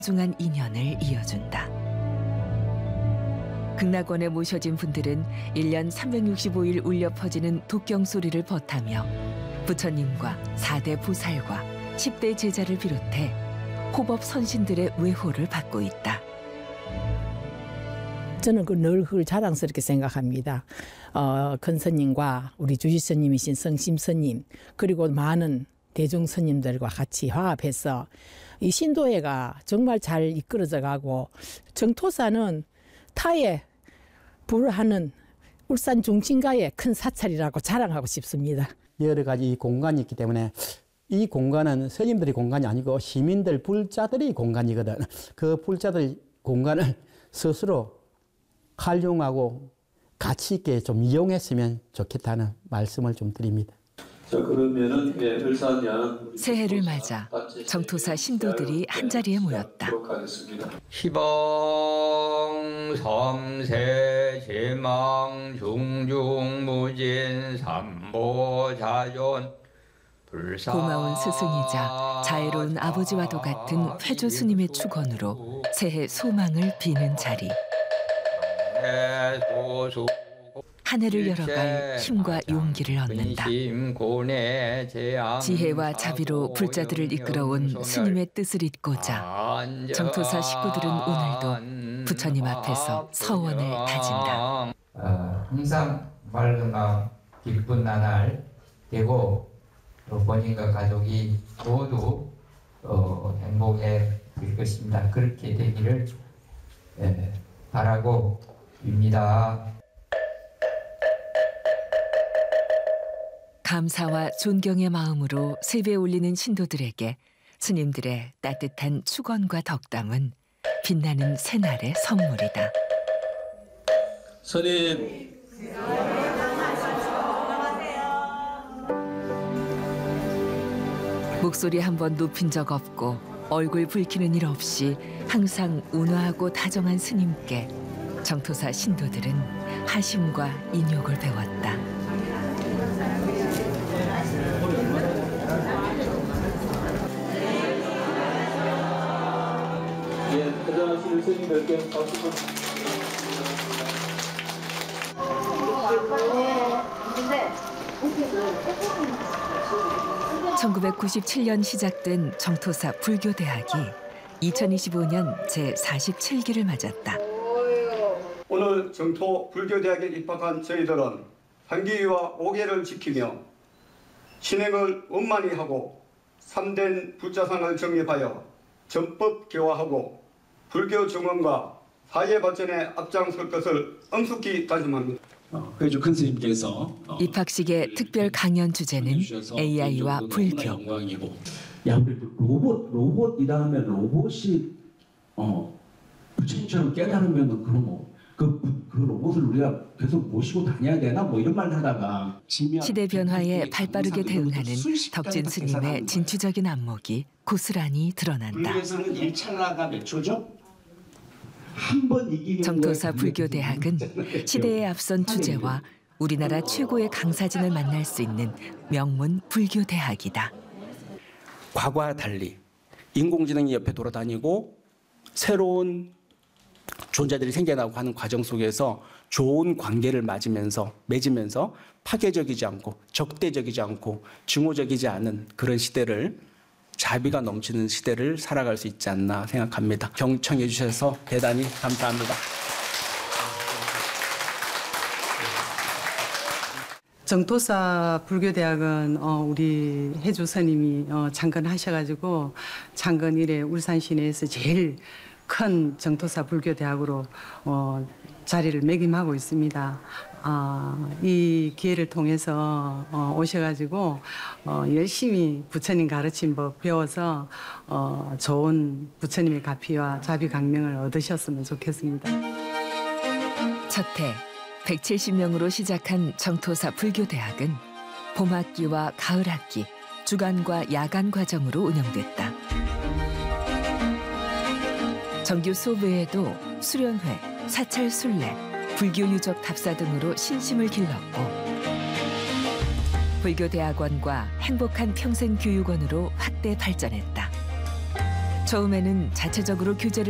소중한 인연을 이어준다. 극락원에 모셔진 분들은 1년 365일 울려 퍼지는 독경 소리를 벗하며 부처님과 4대 보살과 10대 제자를 비롯해 호법 선신들의 외호를 받고 있다. 저는 늘 그걸 자랑스럽게 생각합니다. 큰 스님과 우리 주지 스님이신 성심 스님, 그리고 많은 대중 스님들과 같이 화합해서 이 신도회가 정말 잘 이끌어져 가고, 정토사는 타에 불하는 울산 중심가의 큰 사찰이라고 자랑하고 싶습니다. 여러 가지 공간이 있기 때문에 이 공간은 스님들의 공간이 아니고 시민들, 불자들의 공간이거든. 그 불자들 공간을 스스로 활용하고 가치 있게 좀 이용했으면 좋겠다는 말씀을 좀 드립니다. 자, 그러면은 을사년 새해를 맞아 정토사 신도들이 한자리에 모였다. 희방 삼세 제망 중중무진 삼보자존 고마운 스승이자 자애로운 아버지와도 같은 회조 스님의 축원으로 새해 소망을 비는 자리. 한 해를 열어갈 힘과 용기를 얻는다. 지혜와 자비로 불자들을 이끌어온 스님의 뜻을 잇고자 정토사 식구들은 오늘도 부처님 앞에서 서원을 다진다. 항상 맑은 마음, 기쁜 나날 되고 본인과 가족이 모두 행복해질 것입니다. 그렇게 되기를 바라고 빕니다. 감사와 존경의 마음으로 세배에 올리는 신도들에게 스님들의 따뜻한 축원과 덕담은 빛나는 새날의 선물이다. 스님. 목소리 한 번 높인 적 없고 얼굴 붉히는 일 없이 항상 온화하고 다정한 스님께 정토사 신도들은 하심과 인욕을 배웠다. 대장하신 스님들께 박수. 1997년 시작된 정토사 불교대학이 2025년 제47기를 맞았다. 오늘 정토 불교대학에 입학한 저희들은 한기와 오계를 지키며 신행을 원만히 하고 참된 불자상을 정립하여 전법 개화하고 불교 정원과 사회 발전에 앞장설 것을 엄숙히 다짐합니다. 회주 큰 스님께서 입학식의 특별 강연 주제는 AI와 불교. 야, 우리 로봇이다 하면 로봇이 부처님처럼 깨달으면 그럼 그 로봇을 우리가 계속 모시고 다녀야 되나 이런 말 하다가 시대 변화에 발빠르게 대응하는 덕진 스님의 진취적인 안목이 고스란히 드러난다. 불교에서는 1찰나가 몇 초죠? 한번 이기는 정토사 불교대학은 시대에 앞선 주제와 우리나라 최고의 강사진을 만날 수 있는 명문 불교대학이다. 과거와 달리 인공지능이 옆에 돌아다니고 새로운 존재들이 생겨나고 하는 과정 속에서 좋은 관계를 맺으면서 파괴적이지 않고 적대적이지 않고 증오적이지 않은 그런 시대를, 자비가 넘치는 시대를 살아갈 수 있지 않나 생각합니다. 경청해 주셔서 대단히 감사합니다. 정토사 불교대학은 우리 해주 스님이 창건하셔가지고 창건 이래 울산 시내에서 제일 큰 정토사 불교대학으로 자리를 매김하고 있습니다. 이 기회를 통해서 오셔가지고 열심히 부처님 가르친 법 배워서 좋은 부처님의 가피와 자비 강명을 얻으셨으면 좋겠습니다. 첫해 170명으로 시작한 정토사 불교대학은 봄학기와 가을학기, 주간과 야간 과정으로 운영됐다. 정규 수업 외에도 수련회, 사찰 순례, 불교 유적 답사 등으로 신심을 길렀고 불교대학원과 행복한 평생교육원으로 확대 발전했다. 처음에는 자체적으로 규제를